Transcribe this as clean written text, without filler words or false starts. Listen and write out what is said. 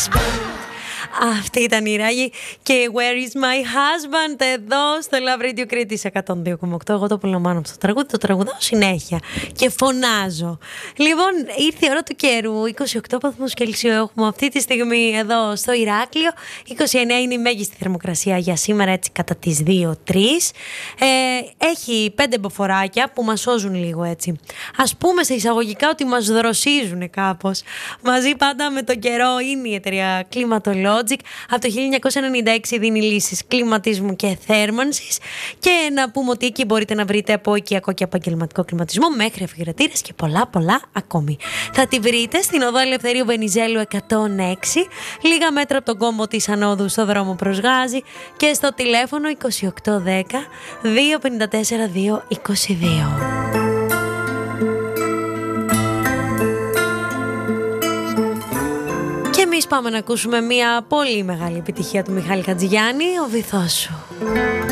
Αυτή ήταν η Ράγη και Where is my husband εδώ στο Love Radio Κρήτης 102,8. Εγώ το απολαμβάνω από το τραγούδι, το τραγουδάω συνέχεια και φωνάζω. Λοιπόν, ήρθε η ώρα του καιρού. 28 βαθμούς Κελσίου έχουμε αυτή τη στιγμή εδώ στο Ηράκλειο. 29 είναι η μέγιστη θερμοκρασία για σήμερα, έτσι κατά τις 2-3. Έχει 5 μποφοράκια που μας σώζουν λίγο, έτσι. Ας πούμε σε εισαγωγικά ότι μας δροσίζουν κάπως. Μαζί πάντα με τον καιρό είναι η εταιρεία Climatologic. Από το 1996 δίνει λύσεις κλιματισμού και θέρμανσης. Και να πούμε ότι εκεί μπορείτε να βρείτε από οικιακό και επαγγελματικό κλιματισμό μέχρι ρεφριγερατήρες και πολλά ακόμη. Θα τη βρείτε στην οδό Ελευθερίου Βενιζέλου 106, λίγα μέτρα από τον κόμβο της Ανόδου στο δρόμο προς Γάζη, και στο τηλέφωνο 2810 254 222. Εμείς πάμε να ακούσουμε μια πολύ μεγάλη επιτυχία του Μιχάλη Χατζηγιάννη, ο βυθός σου.